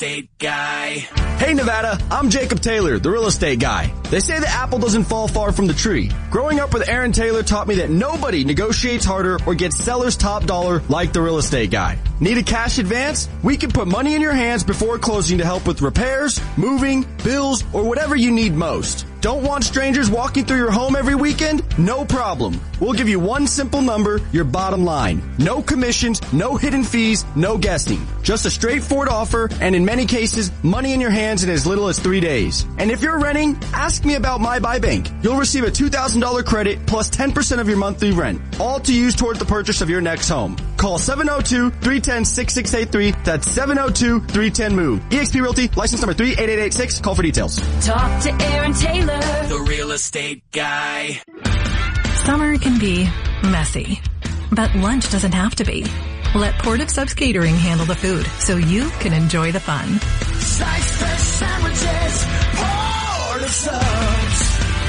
estate guy. Hey Nevada, I'm Jacob Taylor, the real estate guy. They say the apple doesn't fall far from the tree. Growing up with Aaron Taylor taught me that nobody negotiates harder or gets seller's top dollar like the real estate guy. Need a cash advance? We can put money in your hands before closing to help with repairs, moving, bills, or whatever you need most. Don't want strangers walking through your home every weekend? No problem. We'll give you one simple number, your bottom line. No commissions, no hidden fees, no guessing. Just a straightforward offer, and in many cases, money in your hands in as little as 3 days. And if you're renting, ask me about My Buy Bank. You'll receive a $2,000 credit plus 10% of your monthly rent, all to use towards the purchase of your next home. Call 702-310-6683. That's 702-310-MOVE. eXp Realty, license number 38886. Call for details. Talk to Aaron Taylor, the real estate guy. Summer can be messy, but lunch doesn't have to be. Let Port of Subs Catering handle the food so you can enjoy the fun. Sliced fish sandwiches, Port of Subs.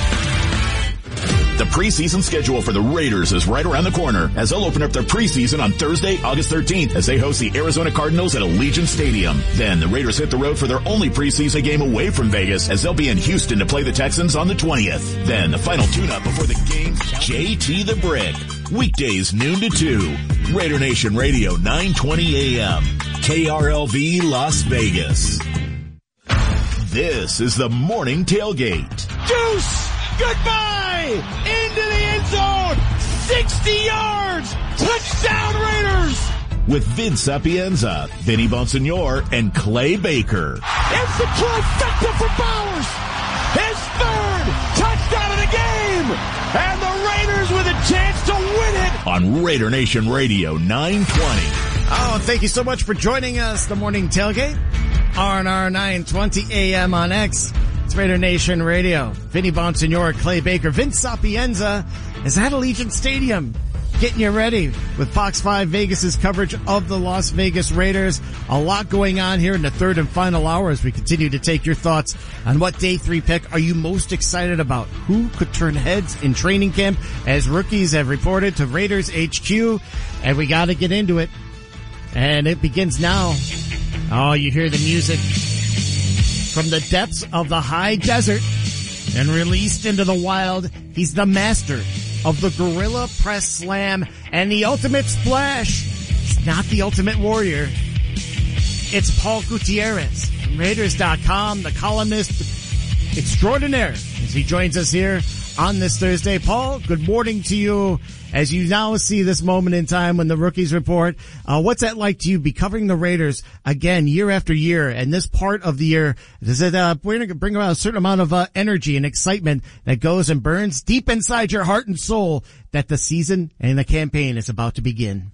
The preseason schedule for the Raiders is right around the corner as they'll open up their preseason on Thursday, August 13th as they host the Arizona Cardinals at Allegiant Stadium. Then the Raiders hit the road for their only preseason game away from Vegas as they'll be in Houston to play the Texans on the 20th. Then the final tune-up before the game, JT the Brick. Weekdays noon to 2. Raider Nation Radio 920 AM. KRLV Las Vegas. This is the Morning Tailgate. Deuce! Goodbye! Into the end zone! 60 yards! Touchdown Raiders! With Vince Sapienza, Vinny Bonsignore, and Clay Baker. It's the trifecta for Bowers! His third touchdown of the game! And the Raiders with a chance to win it! On Raider Nation Radio 920. Oh, thank you so much for joining us. The Morning Tailgate. R&R 920 AM on X. It's Raider Nation Radio. Vinny Bonsignore, Clay Baker, Vince Sapienza is at Allegiant Stadium, getting you ready with Fox 5 Vegas's coverage of the Las Vegas Raiders. A lot going on here in the third and final hour as we continue to take your thoughts on what day 3 pick are you most excited about? Who could turn heads in training camp as rookies have reported to Raiders HQ? And we got to get into it. And it begins now. Oh, you hear the music from the depths of the high desert and released into the wild. He's the master of the Gorilla Press Slam and the Ultimate Splash. It's not the Ultimate Warrior. It's Paul Gutierrez from Raiders.com, the columnist extraordinaire, as he joins us here on this Thursday. Paul, good morning to you. As you now see this moment in time when the rookies report, what's that like to you, be covering the Raiders again year after year, and this part of the year, does it bring around a certain amount of energy and excitement that goes and burns deep inside your heart and soul that the season and the campaign is about to begin?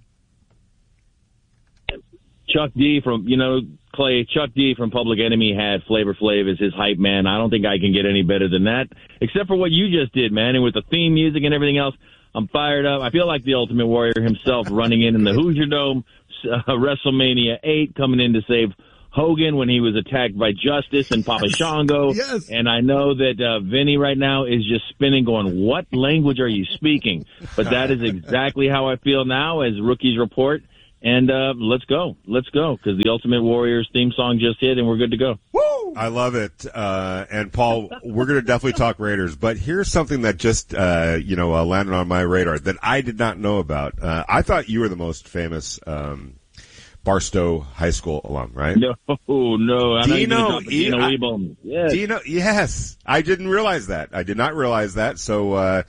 Chuck D from, Clay, Chuck D from Public Enemy had Flavor Flav as his hype man. I don't think I can get any better than that, except for what you just did, man, and with the theme music and everything else. I'm fired up. I feel like the Ultimate Warrior himself running in the Hoosier Dome, WrestleMania 8, coming in to save Hogan when he was attacked by Justice and Papa Shango. Yes. And I know that Vinny right now is just spinning, going, what language are you speaking? But that is exactly how I feel now as rookies report. And let's go, because the Ultimate Warrior's theme song just hit, and we're good to go. Woo! I love it. And Paul, we're going to definitely talk Raiders, but here's something that just landed on my radar that I did not know about. I thought you were the most famous Barstow High School alum, right? No. Dino Ebom. Yes. Dino, yes. I didn't realize that. I did not realize that. So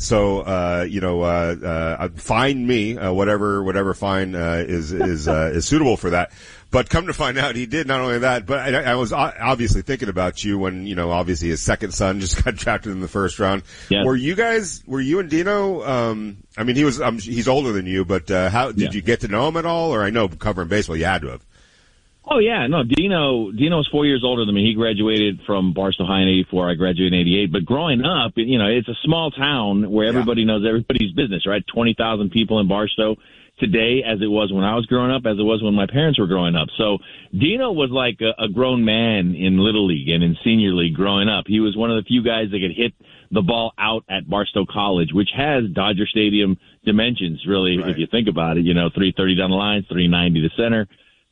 fine me, whatever fine is suitable for that. But come to find out, he did not only that, but I was obviously thinking about you when, obviously his second son just got drafted in the first round. Yeah. Were you and Dino, he's older than you, but, did you get to know him at all? Or I know covering baseball, you had to have. Oh, yeah. No, Dino's 4 years older than me. He graduated from Barstow High in 84. I graduated in 88. But growing up, it's a small town where everybody knows everybody's business, right? 20,000 people in Barstow today as it was when I was growing up, as it was when my parents were growing up. So Dino was like a grown man in Little League and in Senior League growing up. He was one of the few guys that could hit the ball out at Barstow College, which has Dodger Stadium dimensions, really, right, if you think about it. 330 down the line, 390 to center.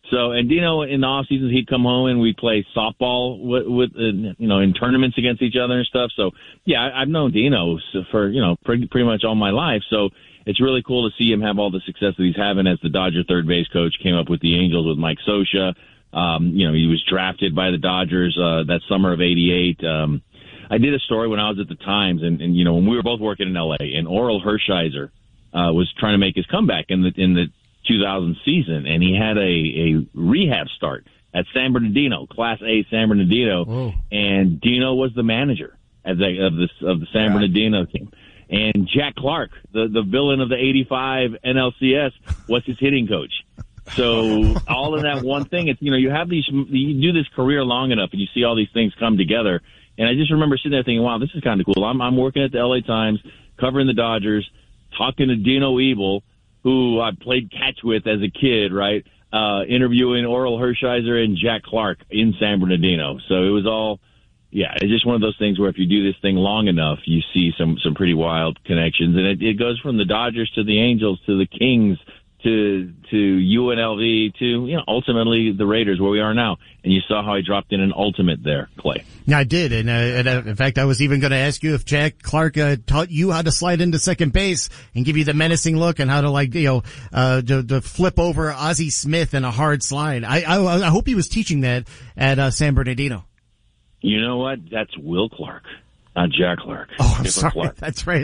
So, and Dino, in the off seasons, he'd come home and we'd play softball with in tournaments against each other and stuff. So, yeah, I've known Dino for, pretty much all my life. So it's really cool to see him have all the success that he's having as the Dodger third base coach. Came up with the Angels with Mike Scioscia. He was drafted by the Dodgers that summer of '88. I did a story when I was at the Times, and when we were both working in L.A., and Orel Hershiser was trying to make his comeback in the 2000 season, and he had a rehab start at San Bernardino, Class A San Bernardino. Whoa. And Dino was the manager of the San Bernardino team. And Jack Clark, the villain of the '85 NLCS, was his hitting coach. So all in that one thing, it's, you have you do this career long enough and you see all these things come together. And I just remember sitting there thinking, wow, this is kind of cool. I'm working at the LA Times, covering the Dodgers, talking to Dino Ebel, who I played catch with as a kid, right? Interviewing Orel Hershiser and Jack Clark in San Bernardino. So it was all, it's just one of those things where if you do this thing long enough, you see some pretty wild connections. And it goes from the Dodgers to the Angels to the Kings to UNLV to, ultimately the Raiders, where we are now. And you saw how I dropped in an ultimate there, Clay. Yeah, I did. And in fact, I was even going to ask you if Jack Clark taught you how to slide into second base and give you the menacing look and how to to flip over Ozzie Smith in a hard slide. I hope he was teaching that at San Bernardino. You know what? That's Will Clark. Not Jack Clark. Oh, I'm sorry. Clark. That's right.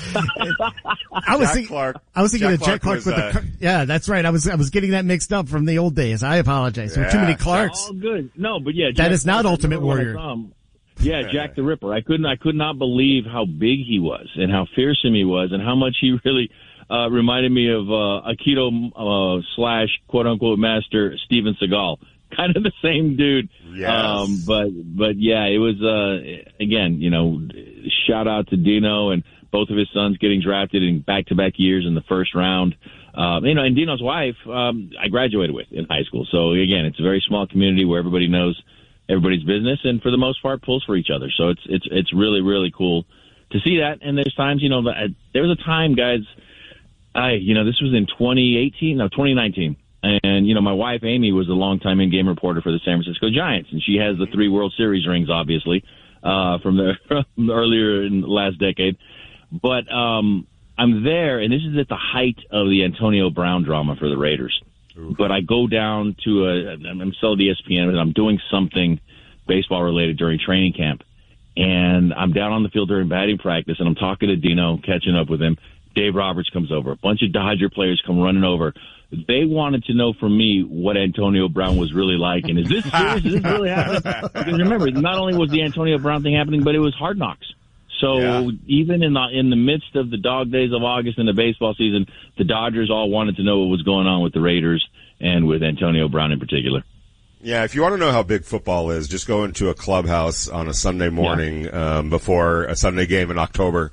I was thinking of Jack Clark with yeah, that's right. I was getting that mixed up from the old days. I apologize. There were too many Clarks. All good. No, but yeah, that is not Ultimate Warrior. Yeah, Jack the Ripper. I could not believe how big he was and how fearsome he was and how much he really reminded me of Aikido / quote unquote master Steven Seagal. Kind of the same dude. Yes. But yeah, it was, again, shout out to Dino and both of his sons getting drafted in back-to-back years in the first round. And Dino's wife, I graduated with in high school. So again, it's a very small community where everybody knows everybody's business and for the most part pulls for each other. So it's really, really cool to see that. And there's times, there was a time, guys, this was in 2019. And, my wife, Amy, was a longtime in-game reporter for the San Francisco Giants, and she has the 3 World Series rings, obviously, from earlier in the last decade. But I'm there, and this is at the height of the Antonio Brown drama for the Raiders. Ooh. But I go down to I'm still at ESPN, and I'm doing something baseball-related during training camp. And I'm down on the field during batting practice, and I'm talking to Dino, catching up with him. Dave Roberts comes over. A bunch of Dodger players come running over. They wanted to know from me what Antonio Brown was really like. And is this serious? Is this really happening? Because remember, not only was the Antonio Brown thing happening, but it was Hard Knocks. So even in the midst of the dog days of August in the baseball season, the Dodgers all wanted to know what was going on with the Raiders and with Antonio Brown in particular. Yeah, if you want to know how big football is, just go into a clubhouse on a Sunday morning before a Sunday game in October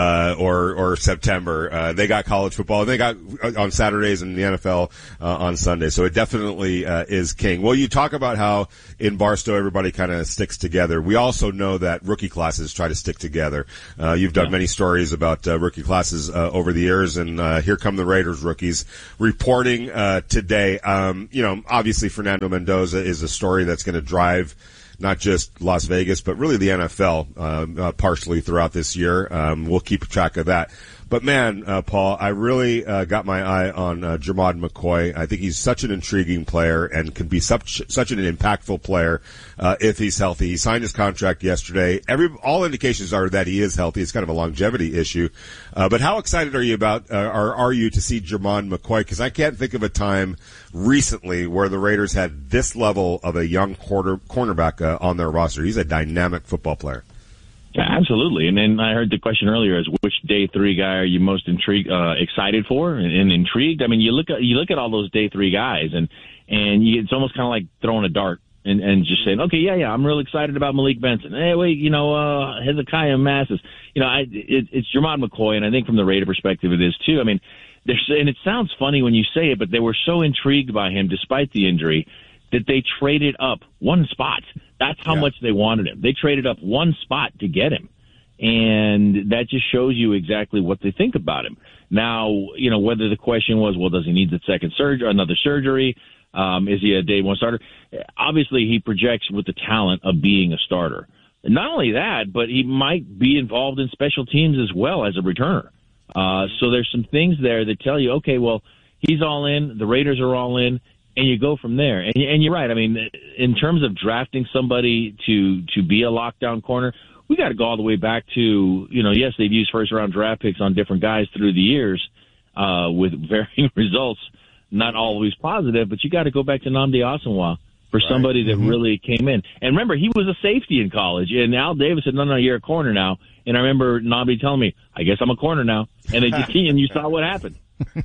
or September. They got college football. They got on Saturdays and the NFL on Sunday. So it definitely is king. Well, you talk about how in Barstow everybody kind of sticks together. We also know that rookie classes try to stick together. You've done many stories about rookie classes over the years, and here come the Raiders rookies reporting today. Obviously Fernando Mendoza is a story that's going to drive not just Las Vegas, but really the NFL partially throughout this year. We'll keep track of that. But man, Paul, I really got my eye on Jermod McCoy. I think he's such an intriguing player and can be such an impactful player if he's healthy. He signed his contract yesterday. All indications are that he is healthy. It's kind of a longevity issue. But how excited are you are you to see Jermod McCoy? Because I can't think of a time recently where the Raiders had this level of a young cornerback on their roster. He's a dynamic football player. Yeah, absolutely. And then I heard the question earlier is which day 3 guy are you most excited for and intrigued? I mean, you look at all those day 3 guys and it's almost kind of like throwing a dart and just saying, okay, yeah, I'm real excited about Malik Benson. Hey, wait, Hezekiah Massis. It's Jermod McCoy, and I think from the Raider perspective it is too. I mean, and it sounds funny when you say it, but they were so intrigued by him despite the injury that they traded up 1 spot. That's how much they wanted him. They traded up 1 spot to get him. And that just shows you exactly what they think about him. Now, whether the question was, well, does he need the another surgery? Is he a day one starter? Obviously, he projects with the talent of being a starter. Not only that, but he might be involved in special teams as well as a returner. So there's some things there that tell you, okay, well, he's all in, the Raiders are all in, and you go from there. And you're right. I mean, in terms of drafting somebody to be a lockdown corner, we got to go all the way back to, yes, they've used first-round draft picks on different guys through the years with varying results, not always positive, but you got to go back to Nnamdi Asomugha for somebody that really came in. And remember, he was a safety in college, and Al Davis said, no, you're a corner now. And I remember Nnamdi telling me, I guess I'm a corner now. And and you saw what happened.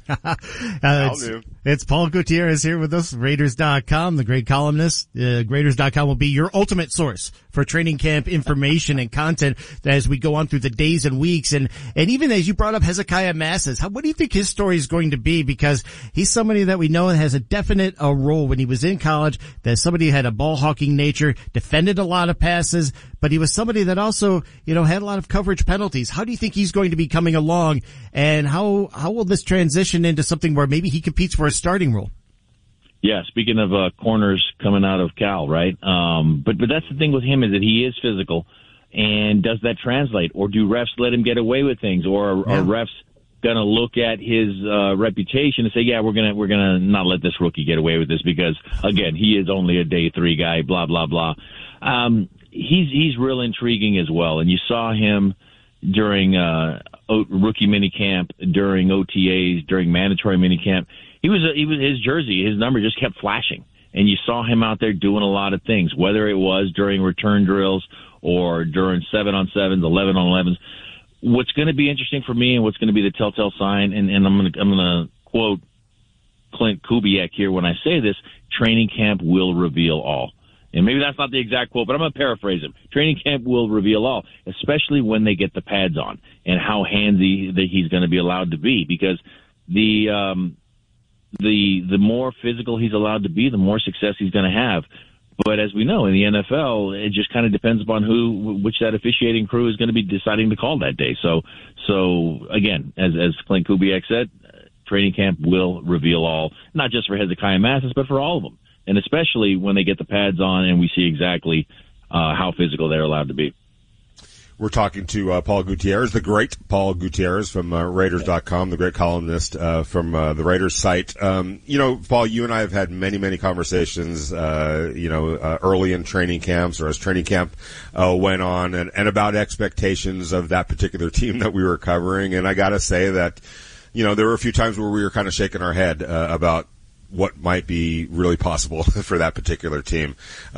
It's Paul Gutierrez here with us, Raiders.com, the great columnist. Raiders.com will be your ultimate source for training camp information and content as we go on through the days and weeks. And even as you brought up Hezekiah Masses, what do you think his story is going to be? Because he's somebody that we know has a definite role when he was in college, that somebody who had a ball hawking nature, defended a lot of passes, but he was somebody that also, had a lot of coverage penalties. How do you think he's going to be coming along, and how will this transition into something where maybe he competes for a starting role? Yeah, speaking of corners coming out of Cal, right? But that's the thing with him, is that he is physical, and does that translate, or do refs let him get away with things, or are refs gonna look at his reputation and say, yeah, we're gonna not let this rookie get away with this because, again, he is only a day 3 guy, blah blah blah. He's real intriguing as well, and you saw him during rookie minicamp, during OTAs, during mandatory minicamp. He was his jersey, his number just kept flashing, and you saw him out there doing a lot of things, whether it was during return drills or during 7-on-7s, 11-on-11s. What's going to be interesting for me, and what's going to be the telltale sign, and I'm going to quote Clint Kubiak here when I say this: training camp will reveal all. And maybe that's not the exact quote, but I'm going to paraphrase him. Training camp will reveal all, especially when they get the pads on, and how handy that he's going to be allowed to be, because the more physical he's allowed to be, the more success he's going to have. But as we know, in the NFL, it just kind of depends upon which that officiating crew is going to be deciding to call that day. So again, as Clint Kubiak said, training camp will reveal all, not just for Hezekiah Masses, but for all of them. And especially when they get the pads on and we see exactly how physical they're allowed to be. We're talking to Paul Gutierrez, the great Paul Gutierrez from Raiders.com, the great columnist from the Raiders site. Paul, you and I have had many, many conversations, early in training camps or as training camp went on, and about expectations of that particular team that we were covering. And I got to say that, there were a few times where we were kind of shaking our head about what might be really possible for that particular team.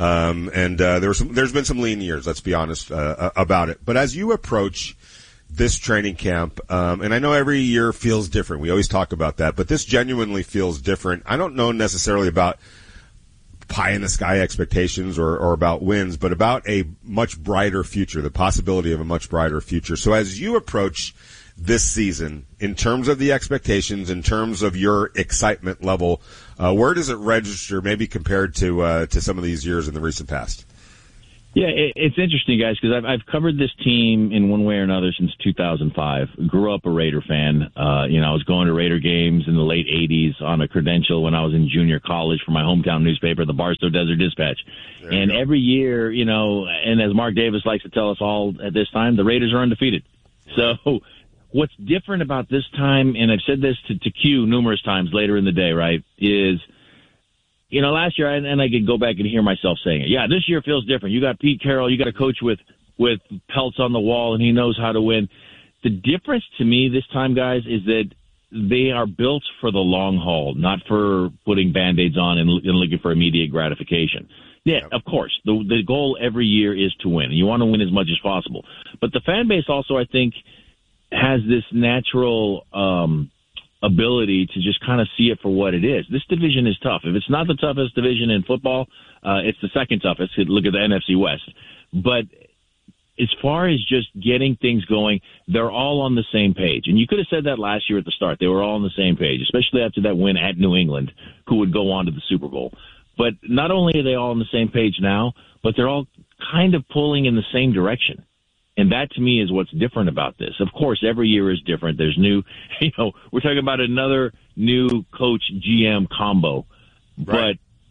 There's been some lean years, let's be honest, about it. But as you approach this training camp, and I know every year feels different. We always talk about that, but this genuinely feels different. I don't know necessarily about pie in the sky expectations or about wins, but about a much brighter future, the possibility of a much brighter future. So as you approach this season, in terms of the expectations, in terms of your excitement level, where does it register, maybe compared to some of these years in the recent past? Yeah, it's interesting, guys, because I've covered this team in one way or another since 2005. Grew up a Raider fan. I was going to Raider games in the late 80s on a credential when I was in junior college for my hometown newspaper, the Barstow Desert Dispatch. And every year, and as Mark Davis likes to tell us all at this time, the Raiders are undefeated. So what's different about this time, and I've said this to Q numerous times later in the day, right, is, last year, and I could go back and hear myself saying it. Yeah, this year feels different. You got Pete Carroll, you got a coach with pelts on the wall, and he knows how to win. The difference to me this time, guys, is that they are built for the long haul, not for putting Band-Aids on and looking for immediate gratification. Yeah, of course. The goal every year is to win, and you want to win as much as possible. But the fan base also, I think, has this natural ability to just kind of see it for what it is. This division is tough. If it's not the toughest division in football, it's the second toughest. Look at the NFC West. But as far as just getting things going, they're all on the same page. And you could have said that last year at the start. They were all on the same page, especially after that win at New England, who would go on to the Super Bowl. But not only are they all on the same page now, but they're all kind of pulling in the same direction. And that, to me, is what's different about this. Of course, every year is different. There's new, we're talking about another new coach-GM combo. Right. But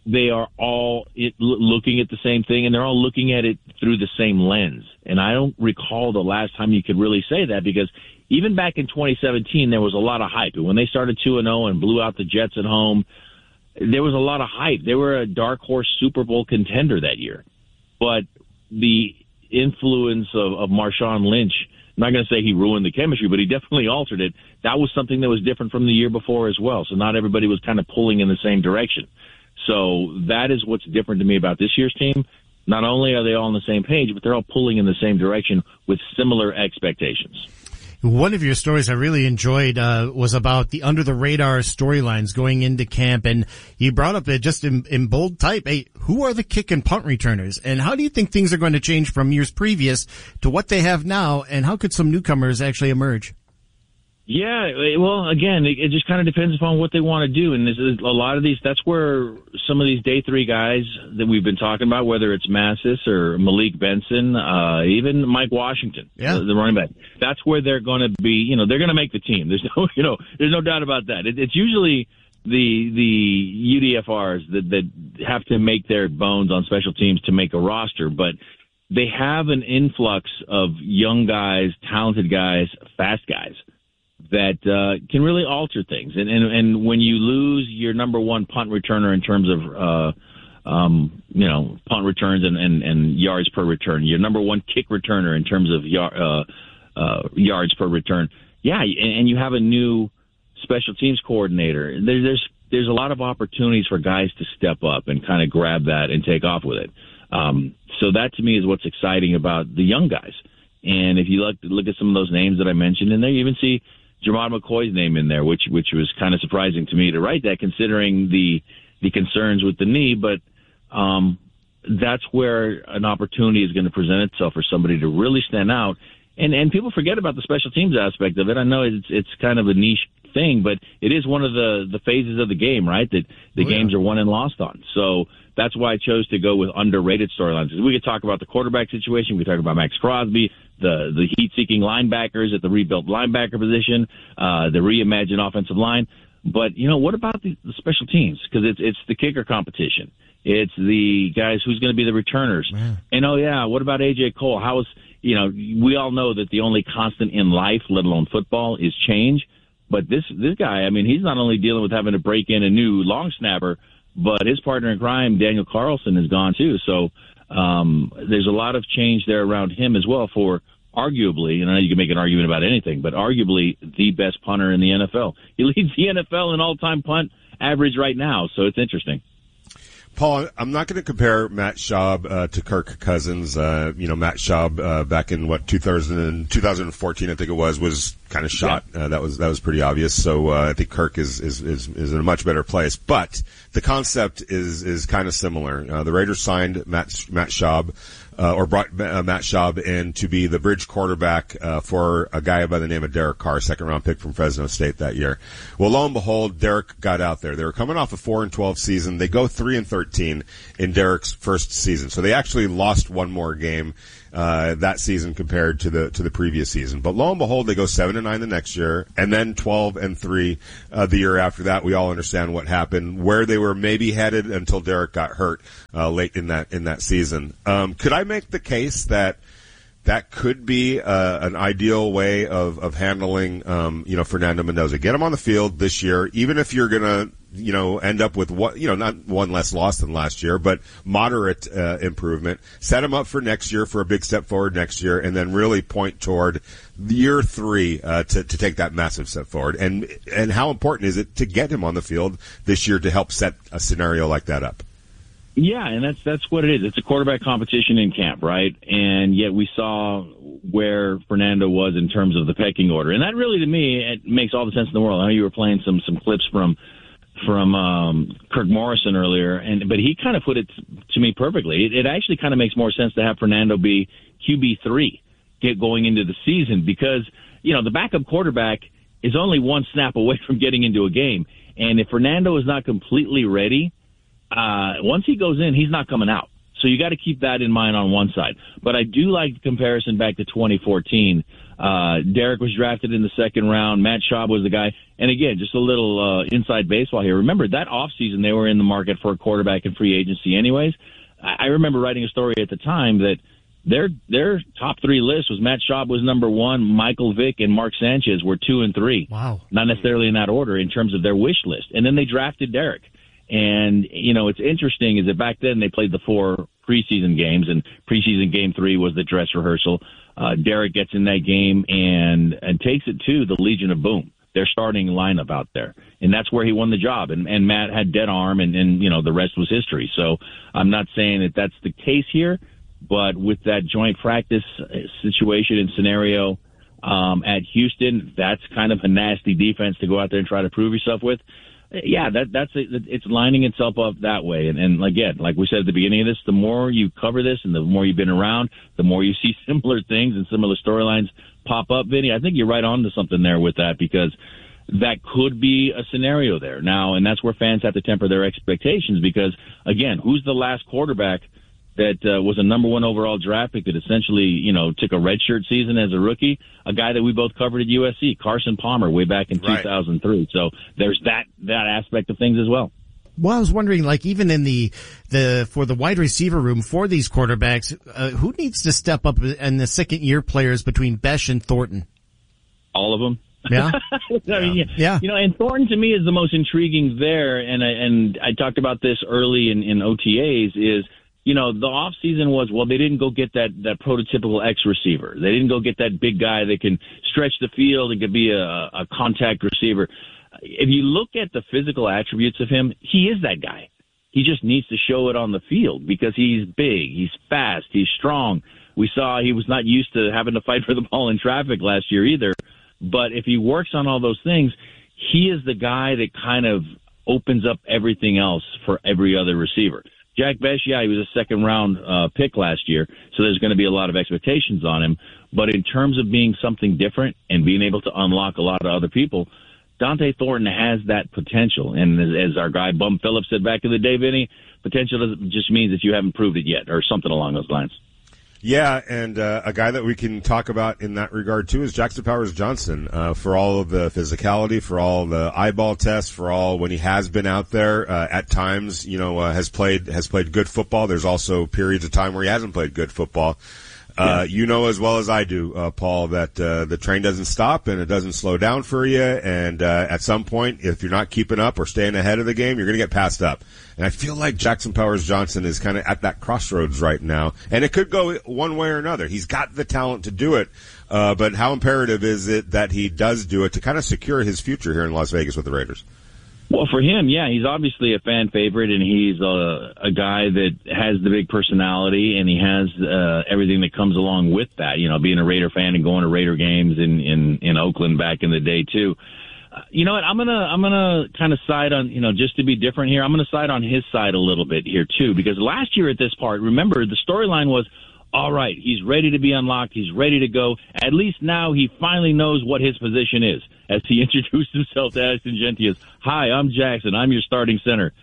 they are all looking at the same thing, and they're all looking at it through the same lens. And I don't recall the last time you could really say that, because even back in 2017, there was a lot of hype. And when they started 2-0 and blew out the Jets at home, there was a lot of hype. They were a dark horse Super Bowl contender that year. But the influence of Marshawn Lynch, I'm not going to say he ruined the chemistry, but he definitely altered it. That was something that was different from the year before as well. So not everybody was kind of pulling in the same direction. So that is what's different to me about this year's team. Not only are they all on the same page, but they're all pulling in the same direction with similar expectations. One of your stories I really enjoyed was about the under-the-radar storylines going into camp, and you brought up just in bold type, hey, who are the kick and punt returners, and how do you think things are going to change from years previous to what they have now, and how could some newcomers actually emerge? Yeah, well, again, it just kind of depends upon what they want to do. And a lot of these, that's where some of these day three guys that we've been talking about, whether it's Massis or Malik Benson, even Mike Washington, the running back, that's where they're going to be, they're going to make the team. There's no doubt about that. It's usually the UDFRs that have to make their bones on special teams to make a roster, but they have an influx of young guys, talented guys, fast guys that can really alter things. And when you lose your number one punt returner in terms of, punt returns and yards per return, your number one kick returner in terms of yards per return, and you have a new special teams coordinator, there's a lot of opportunities for guys to step up and kind of grab that and take off with it. So that to me is what's exciting about the young guys. And if you look at some of those names that I mentioned in there, you even see Jermod McCoy's name in there, which was kind of surprising to me to write that, considering the concerns with the knee. But that's where an opportunity is going to present itself for somebody to really stand out. And people forget about the special teams aspect of it. I know it's kind of a niche thing, but it is one of the phases of the game, right? That the games are won and lost on. So that's why I chose to go with underrated storylines. We could talk about the quarterback situation. We could talk about Max Crosby, the heat-seeking linebackers at the rebuilt linebacker position, the reimagined offensive line. But, what about the special teams? Because it's the kicker competition. It's the guys who's going to be the returners. Man. And, what about A.J. Cole? We all know that the only constant in life, let alone football, is change. But this guy, he's not only dealing with having to break in a new long snapper, but his partner in crime, Daniel Carlson, is gone too. So there's a lot of change there around him as well for arguably, and I know you can make an argument about anything, but arguably the best punter in the NFL. He leads the NFL in all-time punt average right now, so it's interesting. Paul, I'm not going to compare Matt Schaub to Kirk Cousins. Matt Schaub back in 2014, I think it was kind of shot. Yeah. That was pretty obvious. So I think Kirk is in a much better place. But the concept is kind of similar. The Raiders signed Matt Schaub. Or brought Matt Schaub in to be the bridge quarterback for a guy by the name of Derek Carr, second-round pick from Fresno State that year. Well, lo and behold, Derek got out there. They were coming off a 4-12 season. They go 3-13 in Derek's first season, so they actually lost one more game that season compared to the previous season. But lo and behold, they go 7-9 the next year, and then 12-3 the year after that. We all understand what happened, where they were maybe headed until Derek got hurt late in that season. Could I make the case that could be an ideal way of handling Fernando Mendoza? Get him on the field this year, even if you're gonna end up with not one less loss than last year, but moderate improvement. Set him up for next year for a big step forward next year, and then really point toward year 3 to take that massive step forward. And how important is it to get him on the field this year to help set a scenario like that up? Yeah, and that's what it is. It's a quarterback competition in camp, right? And yet we saw where Fernando was in terms of the pecking order, and that really, to me, it makes all the sense in the world. I know you were playing some clips from Kirk Morrison earlier, but he kind of put it to me perfectly. It actually kind of makes more sense to have Fernando be QB3 going into the season, because the backup quarterback is only one snap away from getting into a game, and if Fernando is not completely ready, once he goes in, he's not coming out. So you got to keep that in mind on one side. But I do like the comparison back to 2014. Derek was drafted in the second round. Matt Schaub was the guy. And again, just a little inside baseball here. Remember, that offseason they were in the market for a quarterback in free agency anyways. I remember writing a story at the time that their top three list was Matt Schaub was number one, Michael Vick and Mark Sanchez were 2 and 3. Wow. Not necessarily in that order in terms of their wish list. And then they drafted Derek. And, you know, it's interesting is that back then they played the 4 preseason games, and preseason game 3 was the dress rehearsal. Derek gets in that game and takes it to the Legion of Boom, their starting lineup out there. And that's where he won the job. And Matt had dead arm, and, you know, the rest was history. So I'm not saying that that's the case here, but with that joint practice situation and scenario at Houston, that's kind of a nasty defense to go out there and try to prove yourself with. Yeah, it's lining itself up that way. And again, like we said at the beginning of this, the more you cover this and the more you've been around, the more you see similar things and similar storylines pop up, Vinny. I think you're right on to something there with that, because that could be a scenario there now. And that's where fans have to temper their expectations, because, again, who's the last quarterback that was a number 1 overall draft pick that essentially, you know, took a redshirt season as a rookie? A guy that we both covered at USC, Carson Palmer, way back in 2003. So there's that aspect of things as well. Well, I was wondering, like, even in the for the wide receiver room for these quarterbacks, who needs to step up in the second year players between Besh and Thornton? All of them. Yeah. I mean, yeah. You know, and Thornton to me is the most intriguing there. And I talked about this early in OTAs is, you know, the off season was, well, they didn't go get that prototypical X receiver. They didn't go get that big guy that can stretch the field and could be a contact receiver. If you look at the physical attributes of him, he is that guy. He just needs to show it on the field because he's big, he's fast, he's strong. We saw he was not used to having to fight for the ball in traffic last year either. But if he works on all those things, he is the guy that kind of opens up everything else for every other receiver. Jack Besh, yeah, he was a second-round pick last year, so there's going to be a lot of expectations on him. But in terms of being something different and being able to unlock a lot of other people, Dante Thornton has that potential. And as our guy Bum Phillips said back in the day, Vinny, potential just means that you haven't proved it yet, or something along those lines. Yeah, and a guy that we can talk about in that regard, too, is Jackson Powers Johnson, for all of the physicality, for all the eyeball tests, for all when he has been out there, at times, you know, has played good football. There's also periods of time where he hasn't played good football. You know as well as I do, Paul, that the train doesn't stop and it doesn't slow down for you. And at some point, if you're not keeping up or staying ahead of the game, you're going to get passed up. And I feel like Jackson Powers Johnson is kind of at that crossroads right now. And it could go one way or another. He's got the talent to do it. But how imperative is it that he does do it to kind of secure his future here in Las Vegas with the Raiders? Well, for him, yeah, he's obviously a fan favorite, and he's a guy that has the big personality, and he has everything that comes along with that. You know, being a Raider fan and going to Raider games in Oakland back in the day too. You know what? I'm gonna kind of side on, you know, just to be different here. I'm gonna side on his side a little bit here too, because last year at this part, remember the storyline was, all right, he's ready to be unlocked. He's ready to go. At least now he finally knows what his position is, as he introduced himself to Addison Genty as, hi, I'm Jackson. I'm your starting center.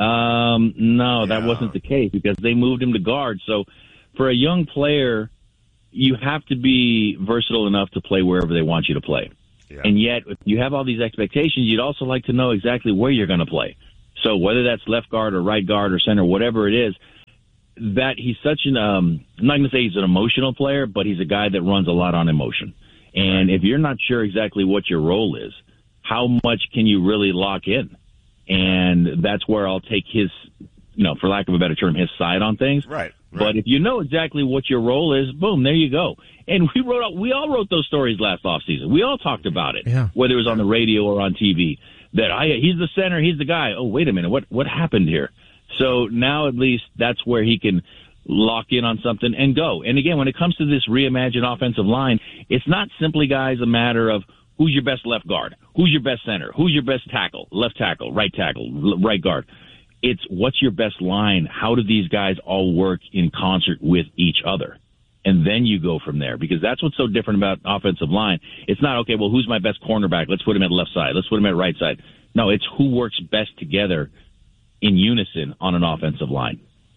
No, that wasn't the case because they moved him to guard. So for a young player, you have to be versatile enough to play wherever they want you to play. Yeah. And yet, if you have all these expectations, you'd also like to know exactly where you're going to play. So whether that's left guard or right guard or center, whatever it is, that he's such an, I'm not going to say he's an emotional player, but he's a guy that runs a lot on emotion. And if you're not sure exactly what your role is, how much can you really lock in? And that's where I'll take his, you know, for lack of a better term, his side on things. Right. But if you know exactly what your role is, boom, there you go. And we all wrote those stories last offseason. We all talked about it, whether it was on the radio or on TV, that he's the center, he's the guy. Oh, wait a minute, what happened here? So now at least that's where he can lock in on something and go. And again, when it comes to this reimagined offensive line, it's not simply, guys, a matter of who's your best left guard, who's your best center, who's your best tackle, left tackle, right guard. It's what's your best line, how do these guys all work in concert with each other? And then you go from there, because that's what's so different about offensive line. It's not, okay, well, who's my best cornerback? Let's put him at left side. Let's put him at right side. No, it's who works best together in unison on an offensive line.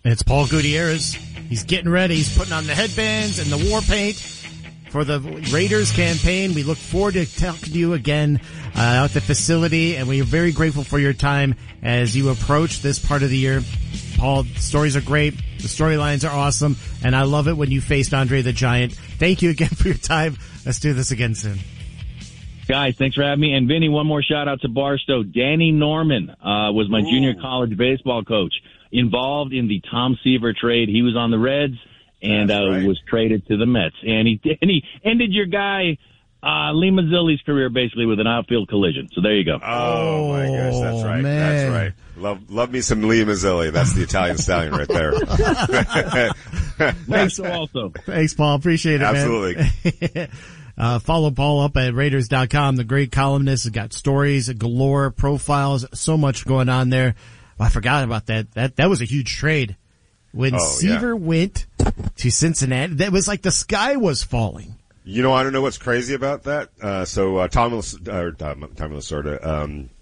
It's Paul Gutierrez. He's getting ready. He's putting on the headbands and the war paint for the Raiders campaign. We look forward to talking to you again out at the facility, and we are very grateful for your time as you approach this part of the year. Paul, the stories are great. The storylines are awesome, and I love it when you faced Andre the Giant. Thank you again for your time. Let's do this again soon. Guys, thanks for having me. And Vinny, one more shout out to Barstow. Danny Norman was my junior college baseball coach, involved in the Tom Seaver trade. He was on the Reds and was traded to the Mets. And he ended your guy Lee Mazzilli's career basically with an outfield collision. So there you go. Oh my gosh, that's right. Man. That's right. Love me some Lee Mazzilli. That's the Italian stallion right there. Thanks also. Thanks, Paul. Appreciate it, Absolutely. Man. Follow Paul up at Raiders.com. The great columnist has got stories galore, profiles, so much going on there. I forgot about that. That was a huge trade. When Seaver went to Cincinnati, that was like the sky was falling. You know, I don't know what's crazy about that. Tommy Lasorda,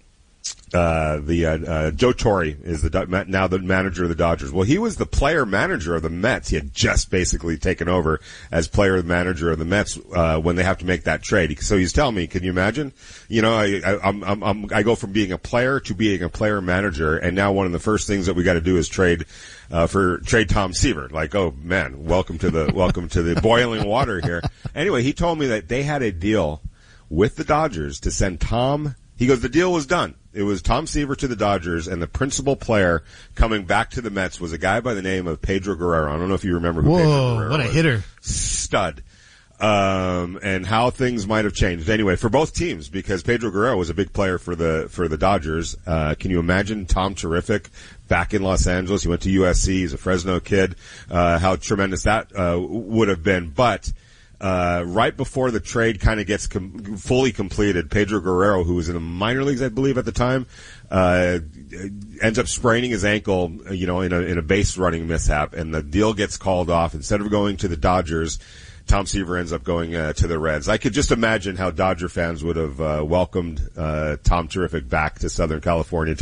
Joe Torre is now the manager of the Dodgers. Well, he was the player manager of the Mets. He had just basically taken over as player manager of the Mets when they have to make that trade. So he's telling me, can you imagine? You know, I go from being a player to being a player manager, and now one of the first things that we got to do is trade Tom Seaver. Like, oh man, welcome to the boiling water here. Anyway, he told me that they had a deal with the Dodgers to send Tom. He goes, the deal was done. It was Tom Seaver to the Dodgers, and the principal player coming back to the Mets was a guy by the name of Pedro Guerrero. I don't know if you remember who Pedro Guerrero what a was. hitter. Stud. And how things might have changed. Anyway, for both teams, because Pedro Guerrero was a big player for the Dodgers. Can you imagine Tom Terrific back in Los Angeles? He went to USC. He's a Fresno kid. How tremendous that would have been. But right before the trade kind of gets fully completed, Pedro Guerrero, who was in the minor leagues, I believe, at the time, ends up spraining his ankle, you know, in a base running mishap, and the deal gets called off. Instead of going to the Dodgers, Tom Seaver ends up going to the Reds. I could just imagine how Dodger fans would have welcomed Tom Terrific back to Southern California,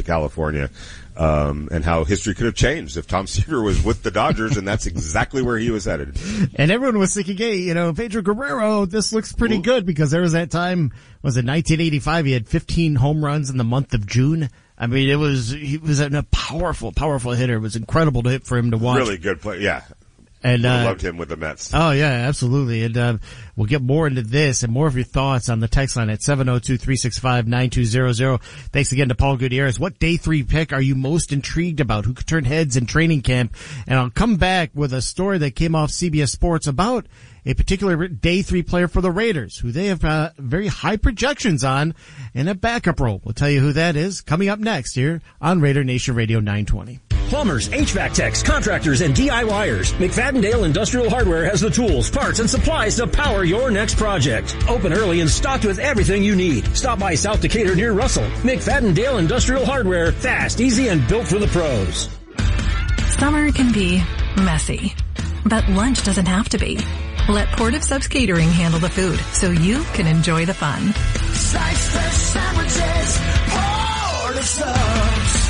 and how history could have changed if Tom Seaver was with the Dodgers, and that's exactly where he was headed. And everyone was thinking, hey, you know, Pedro Guerrero, this looks pretty good, because there was that time, was it 1985, he had 15 home runs in the month of June. I mean, he was a powerful hitter. It was incredible for him to watch. Really good play, yeah. And loved him with the Mets. Oh yeah, absolutely. And we'll get more into this and more of your thoughts on the text line at 702-365-9200. Thanks again to Paul Gutierrez. What day 3 pick are you most intrigued about? Who could turn heads in training camp? And I'll come back with a story that came off CBS Sports about a particular day 3 player for the Raiders, who they have very high projections on in a backup role. We'll tell you who that is coming up next here on Raider Nation Radio 920. Plumbers, HVAC techs, contractors, and DIYers. McFadden-Dale Industrial Hardware has the tools, parts, and supplies to power your next project. Open early and stocked with everything you need. Stop by South Decatur near Russell. McFadden-Dale Industrial Hardware. Fast, easy, and built for the pros. Summer can be messy, but lunch doesn't have to be. Let Port of Subs Catering handle the food so you can enjoy the fun. Slice fresh sandwiches, Port of Subs.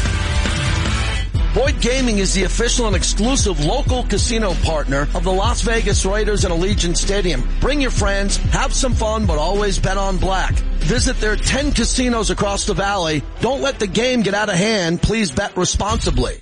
Boyd Gaming is the official and exclusive local casino partner of the Las Vegas Raiders and Allegiant Stadium. Bring your friends, have some fun, but always bet on black. Visit their 10 casinos across the valley. Don't let the game get out of hand. Please bet responsibly.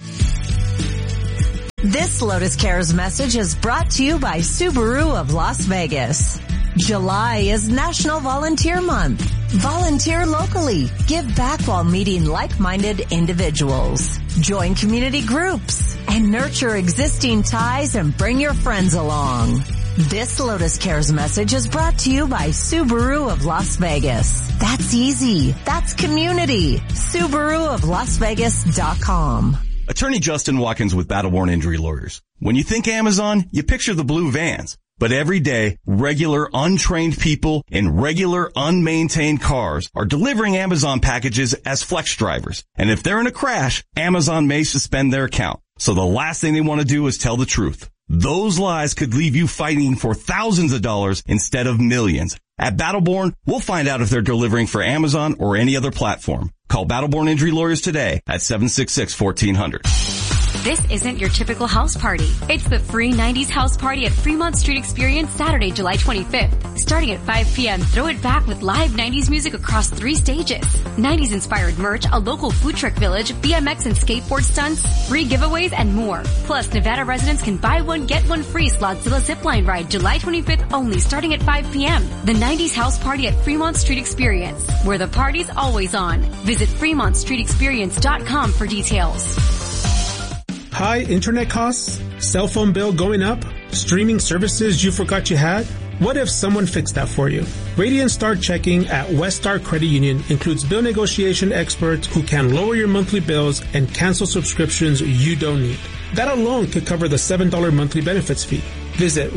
This Lotus Cares message is brought to you by Subaru of Las Vegas. July is National Volunteer Month. Volunteer locally. Give back while meeting like-minded individuals. Join community groups and nurture existing ties and bring your friends along. This Lotus Cares message is brought to you by Subaru of Las Vegas. That's easy. That's community. SubaruofLasVegas.com. Attorney Justin Watkins with Battle-Born Injury Lawyers. When you think Amazon, you picture the blue vans. But every day, regular untrained people in regular unmaintained cars are delivering Amazon packages as flex drivers. And if they're in a crash, Amazon may suspend their account. So the last thing they want to do is tell the truth. Those lies could leave you fighting for thousands of dollars instead of millions. At Battle-Born, we'll find out if they're delivering for Amazon or any other platform. Call Battle-Born Injury Lawyers today at 766-1400. This isn't your typical house party. It's the free 90s house party at Fremont Street Experience Saturday, July 25th. Starting at 5 p.m., throw it back with live 90s music across 3 stages. 90s inspired merch, a local food truck village, BMX and skateboard stunts, free giveaways, and more. Plus, Nevada residents can buy one, get one free Slotzilla zipline ride July 25th only, starting at 5 p.m. The 90s house party at Fremont Street Experience, where the party's always on. Visit FremontStreetExperience.com for details. High internet costs? Cell phone bill going up? Streaming services you forgot you had? What if someone fixed that for you? Radiant Star Checking at West Star Credit Union includes bill negotiation experts who can lower your monthly bills and cancel subscriptions you don't need. That alone could cover the $7 monthly benefits fee. Visit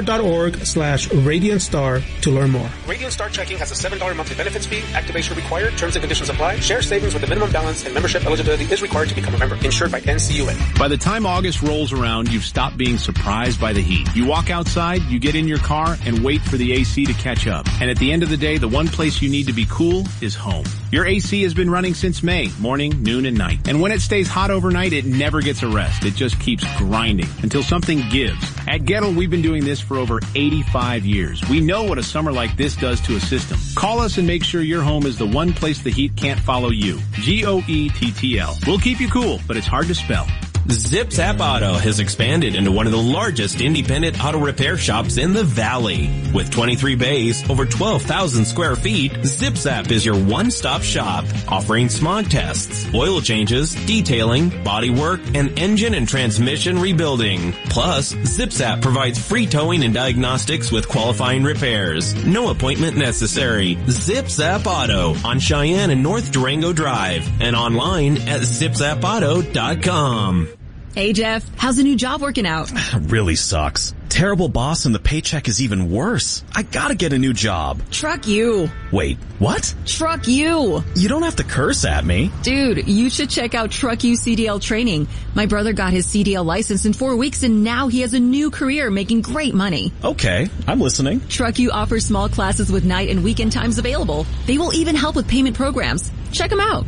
weststar.org/RadiantStar to learn more. Radiant Star Checking has a $7 monthly benefits fee. Activation required. Terms and conditions apply. Share savings with a minimum balance and membership eligibility is required to become a member. Insured by NCUA. By the time August rolls around, you've stopped being surprised by the heat. You walk outside, you get in your car, and wait for the AC to catch up. And at the end of the day, the one place you need to be cool is home. Your AC has been running since May, morning, noon, and night. And when it stays hot overnight, it never gets a rest. It just keeps grinding until something gives. At Gettle, we've been doing this for over 85 years. We know what a summer like this does to a system. Call us and make sure your home is the one place the heat can't follow you. GOETTL. We'll keep you cool, but it's hard to spell. Zip Zap Auto has expanded into one of the largest independent auto repair shops in the Valley. With 23 bays, over 12,000 square feet, Zip Zap is your one-stop shop, offering smog tests, oil changes, detailing, body work, and engine and transmission rebuilding. Plus, Zip Zap provides free towing and diagnostics with qualifying repairs. No appointment necessary. Zip Zap Auto on Cheyenne and North Durango Drive and online at zipzapauto.com. Hey Jeff, how's the new job working out? Really sucks. Terrible boss and the paycheck is even worse. I gotta get a new job. Truck you. Wait, what? Truck you. You don't have to curse at me. Dude, you should check out Truck You CDL training. My brother got his CDL license in 4 weeks and now he has a new career making great money. Okay, I'm listening. Truck You offers small classes with night and weekend times available. They will even help with payment programs. Check them out.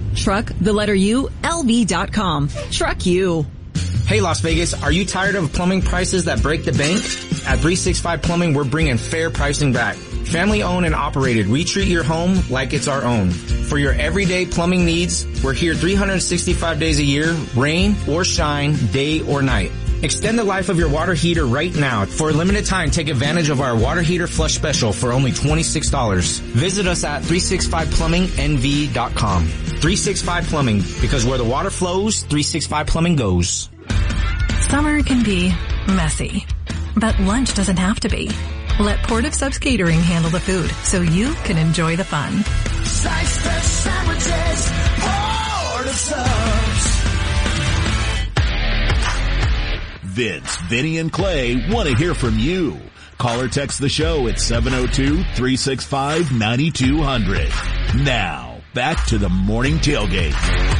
LV.com. Truck You. Hey Las Vegas, are you tired of plumbing prices that break the bank? At 365 Plumbing, we're bringing fair pricing back. Family owned and operated, we treat your home like it's our own. For your everyday plumbing needs, we're here 365 days a year, rain or shine, day or night. Extend the life of your water heater right now. For a limited time, take advantage of our water heater flush special for only $26. Visit us at 365plumbingnv.com. 365 Plumbing, because where the water flows, 365 Plumbing goes. Summer can be messy, but lunch doesn't have to be. Let Port of Subs Catering handle the food so you can enjoy the fun. Slice fresh sandwiches, Port of Subs. Vince, Vinny, and Clay want to hear from you. Call or text the show at 702-365-9200. Now, back to the morning tailgate.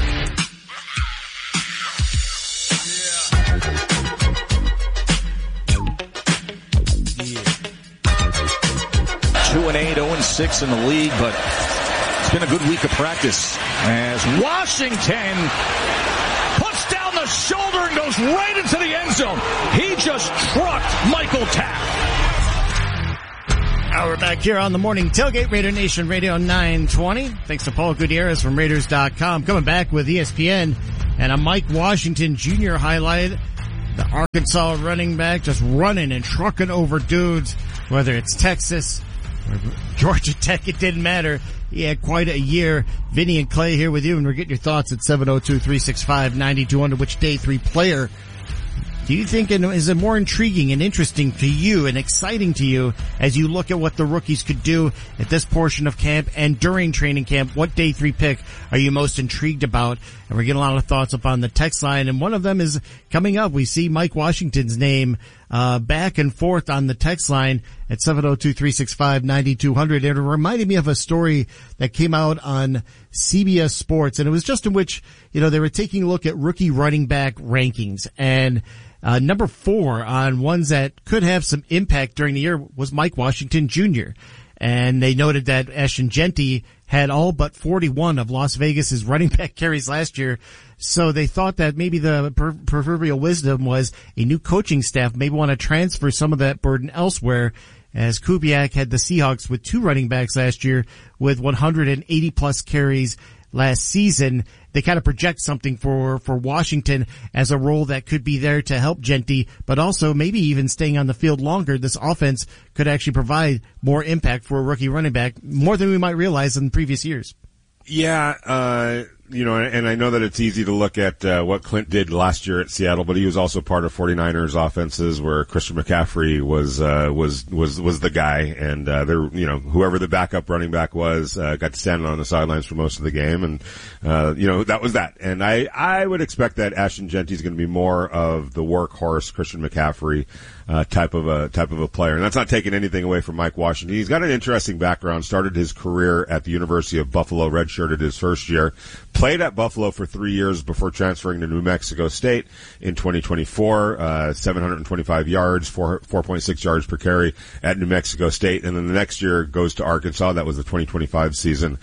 2-8, 0-6 in the league, but it's been a good week of practice as Washington puts down the shoulder and goes right into the end zone. He just trucked Michael Taft. Now we're back here on the morning tailgate, Raider Nation Radio 920. Thanks to Paul Gutierrez from Raiders.com. Coming back with ESPN and a Mike Washington Jr. highlight. The Arkansas running back just running and trucking over dudes, whether it's Texas or Georgia Tech, it didn't matter. He had quite a year. Vinny and Clay here with you, and we're getting your thoughts at 702-365-9200. Which day 3 player do you think is it more intriguing and interesting to you and exciting to you as you look at what the rookies could do at this portion of camp and during training camp? What day 3 pick are you most intrigued about? And we're getting a lot of thoughts up on the text line, and one of them is coming up. We see Mike Washington's name back and forth on the text line at 702-365-9200. It reminded me of a story that came out on CBS Sports, and it was just in which, they were taking a look at rookie running back rankings, and number 4 on ones that could have some impact during the year was Mike Washington Jr. And they noted that Ashton Jeanty had all but 41 of Las Vegas's running back carries last year. So they thought that maybe the proverbial wisdom was a new coaching staff may want to transfer some of that burden elsewhere, as Kubiak had the Seahawks with 2 running backs last year with 180 plus carries last season. They kind of project something for Washington as a role that could be there to help Jeanty, but also maybe even staying on the field longer. This offense could actually provide more impact for a rookie running back, more than we might realize in previous years. Yeah, and I know that it's easy to look at what Clint did last year at Seattle, but he was also part of 49ers offenses where Christian McCaffrey was the guy, and whoever the backup running back was got to stand on the sidelines for most of the game, and that was that. And I would expect that Ashton Jeanty is going to be more of the workhorse Christian McCaffrey type of a player. And that's not taking anything away from Mike Washington. He's got an interesting background, started his career at the University of Buffalo, redshirted his first year, played at Buffalo for 3 years before transferring to New Mexico State in 2024, 725 yards, 4.6 yards per carry at New Mexico State. And then the next year goes to Arkansas. That was the 2025 season.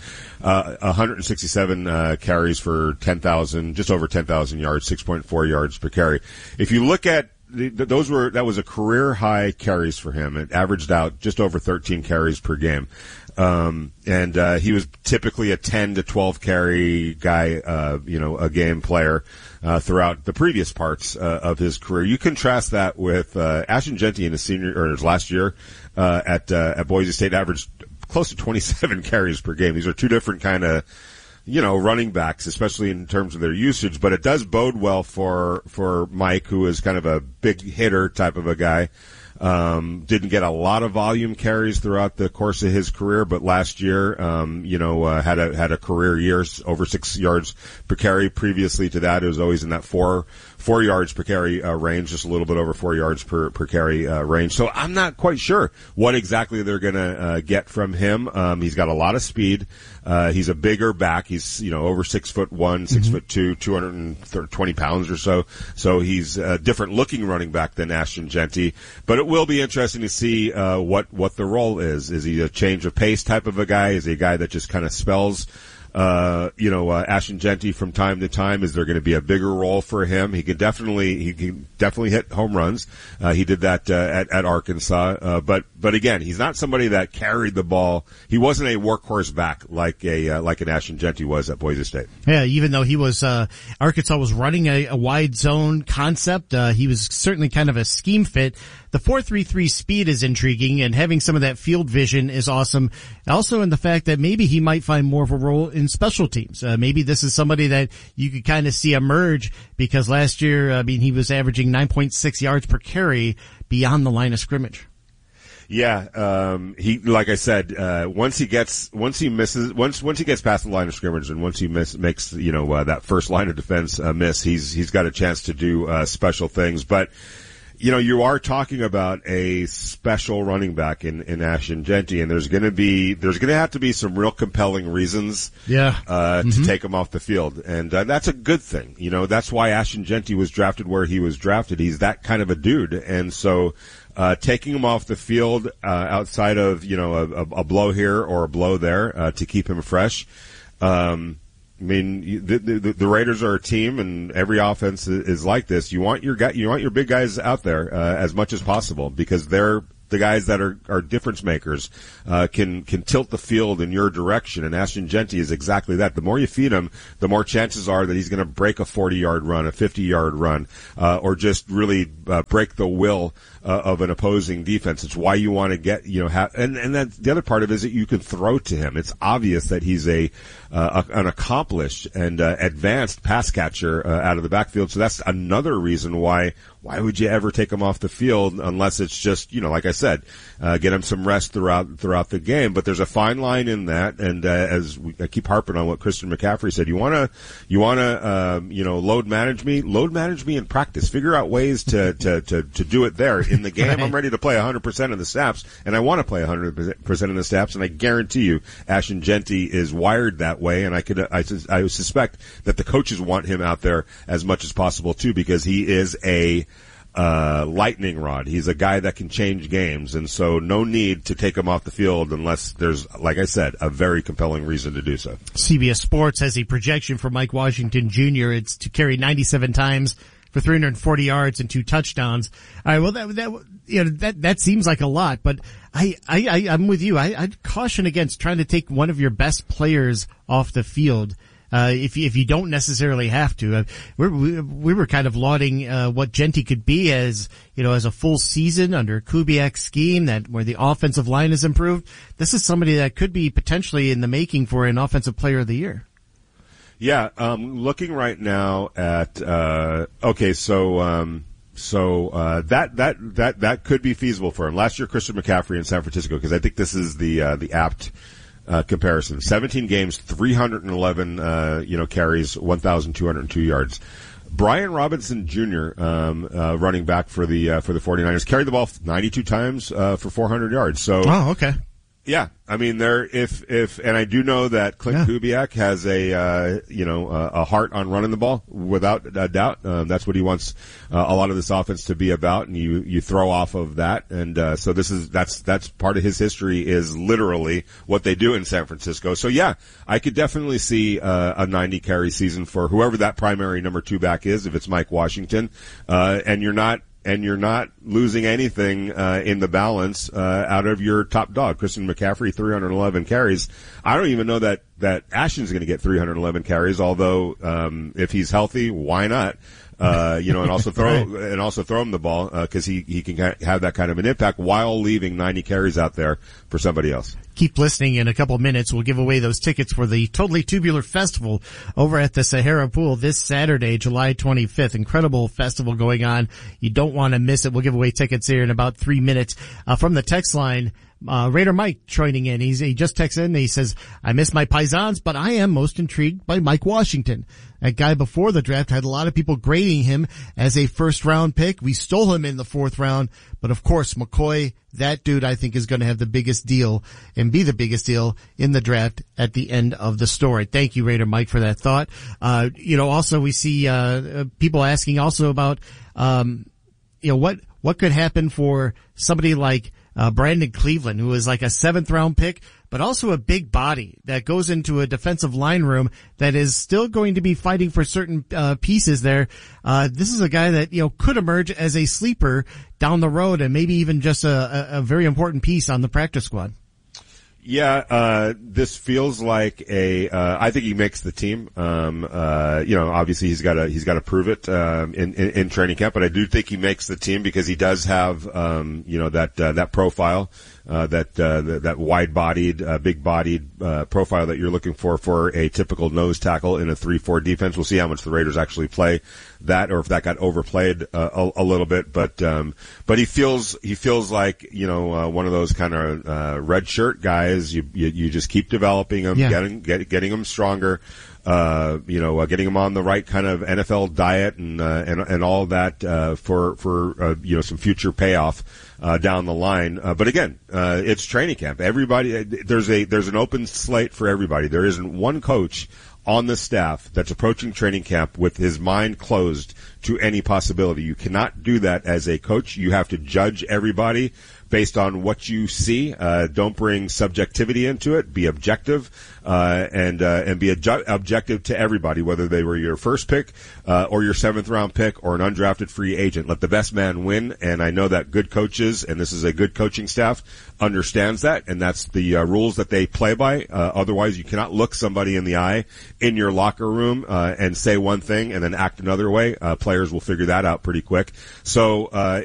167 carries for 10,000, just over 10,000 yards, 6.4 yards per carry. If you look at that was a career high carries for him. It averaged out just over 13 carries per game. He was typically a 10 to 12 carry guy, a game player, throughout the previous parts, of his career. You contrast that with, Ashton Jeanty in his last year, at Boise State averaged close to 27 carries per game. These are two different kind of, running backs, especially in terms of their usage, but it does bode well for Mike, who is kind of a big hitter type of a guy. Didn't get a lot of volume carries throughout the course of his career, but last year, had a career year, over 6 yards per carry. Previously to that, it was always in that 4 yards per carry, range, just a little bit over 4 yards per carry, range. So I'm not quite sure what exactly they're gonna, get from him. He's got a lot of speed. He's a bigger back. He's, over 6'1", 6'2", 220 pounds or so. So he's a different looking running back than Ashton Jeanty. But it will be interesting to see, what the role is. Is he a change of pace type of a guy? Is he a guy that just kind of spells, Ashton Jeanty from time to time? Is there going to be a bigger role for him? He can definitely hit home runs. He did that, at Arkansas. But again, he's not somebody that carried the ball. He wasn't a workhorse back like an Ashton Jeanty was at Boise State. Yeah, even though he was, Arkansas was running a wide zone concept, he was certainly kind of a scheme fit. The 4.33 speed is intriguing, and having some of that field vision is awesome. Also in the fact that maybe he might find more of a role in special teams. Maybe this is somebody that you could kind of see emerge, because last year, he was averaging 9.6 yards per carry beyond the line of scrimmage. Yeah, like I said, once he gets past the line of scrimmage, and once he makes, that first line of defense, miss, he's got a chance to do, special things. But, you are talking about a special running back in Ashton Jeanty, and there's going to have to be some real compelling reasons, to take him off the field. And, that's a good thing. That's why Ashton Jeanty was drafted where he was drafted. He's that kind of a dude. And so, taking him off the field, outside of, a blow here or a blow there, to keep him fresh, the Raiders are a team, and every offense is like this. You want your big guys out there, as much as possible, because they're the guys that are difference makers, can tilt the field in your direction. And Ashton Jeanty is exactly that. The more you feed him, the more chances are that he's going to break a 40-yard run, a 50-yard run, or just really, break the will, of an opposing defense. It's why you want to get, and then the other part of it is that you can throw to him. It's obvious that he's an accomplished and, advanced pass catcher, out of the backfield. So that's another reason why would you ever take him off the field unless it's just, like I said, get him some rest throughout the game. But there's a fine line in that. And, I keep harping on what Christian McCaffrey said, you want to, load manage me in practice. Figure out ways to do it there. In the game, right. I'm ready to play 100% of the snaps, and I want to play 100% of the snaps, and I guarantee you Ashton Jeanty is wired that way, and I suspect that the coaches want him out there as much as possible too, because he is a lightning rod. He's a guy that can change games, and so no need to take him off the field unless there's, like I said, a very compelling reason to do so. CBS Sports has a projection for Mike Washington Jr. It's to carry 97 times for 340 yards and 2 touchdowns. All right, well, that seems like a lot, but I'm with you. I'd caution against trying to take one of your best players off the field. If you don't necessarily have to. We were kind of lauding, what Genty could be as a full season under Kubiak's scheme where the offensive line is improved. This is somebody that could be potentially in the making for an offensive player of the year. Yeah, looking right now at, that could be feasible for him. Last year, Christian McCaffrey in San Francisco, because I think this is the apt comparison. 17 games, 311, carries, 1,202 yards. Brian Robinson Jr., running back for the 49ers, carried the ball 92 times, for 400 yards. So. Oh, okay. Yeah, I mean, and I do know that Clint Kubiak has a heart on running the ball without a doubt. That's what he wants a lot of this offense to be about, and you throw off of that, and so that's part of his history is literally what they do in San Francisco. So yeah, I could definitely see a 90 carry season for whoever that primary number 2 back is, if it's Mike Washington, and you're not losing anything in the balance out of your top dog. Christian McCaffrey, 311 carries. I don't even know that Ashton's going to get 311 carries, although if he's healthy, why not? And also throw him the ball because he can have that kind of an impact while leaving 90 carries out there for somebody else. Keep listening. In a couple of minutes, we'll give away those tickets for the Totally Tubular Festival over at the Sahara Pool this Saturday, July 25th. Incredible festival going on. You don't want to miss it. We'll give away tickets here in about 3 minutes. From the text line, Raider Mike joining in. He just texted in. He says, I miss my Paisans, but I am most intrigued by Mike Washington. That guy before the draft had a lot of people grading him as a first round pick. We stole him in the 4th round, but of course McCoy, that dude I think is going to have the biggest deal and be the biggest deal in the draft at the end of the story. Thank you, Raider Mike, for that thought. Also we see, people asking also about, what could happen for somebody like Brandon Cleveland, who is like a 7th round pick, but also a big body that goes into a defensive line room that is still going to be fighting for certain pieces there. This is a guy that could emerge as a sleeper down the road and maybe even just a very important piece on the practice squad. Yeah, this feels like I think he makes the team. Obviously he's got to prove it, in training camp, but I do think he makes the team because he does have, that profile, that wide-bodied, big-bodied, profile that you're looking for a typical nose tackle in a 3-4 defense. We'll see how much the Raiders actually play that, or if that got overplayed a little bit. But he feels like one of those kind of red shirt guys. You just keep developing him, getting him stronger. Getting him on the right kind of NFL diet and all that for some future payoff down the line. But again, it's training camp. Everybody, there's an open slate for everybody. There isn't one coach on the staff that's approaching training camp with his mind closed to any possibility. You cannot do that as a coach. You have to judge everybody based on what you see. Don't bring subjectivity into it. Be objective, and be objective to everybody, whether they were your first pick, or your 7th round pick, or an undrafted free agent. Let the best man win. And I know that good coaches, and this is a good coaching staff, understands that, and that's the rules that they play by. Otherwise, you cannot look somebody in the eye in your locker room and say one thing and then act another way. Players will figure that out pretty quick. So